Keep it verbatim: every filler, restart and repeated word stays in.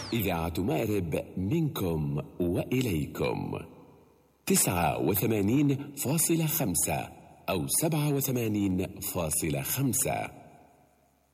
إذاعة مأرب منكم وإليكم. تسعة وثمانين فاصلة خمسة أو سبعة وثمانين فاصلة خمسة.